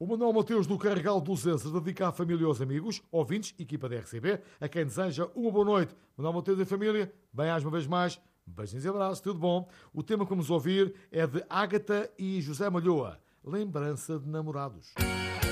O Manuel Mateus do Carregal 200 dedica à família e aos amigos, ouvintes, equipa da RCB, a quem deseja uma boa noite. Manuel Mateus e família, bem-ajas uma vez mais, beijinhos e abraços, tudo bom? O tema que vamos ouvir é de Ágata e José Malhoa, Lembrança de Namorados.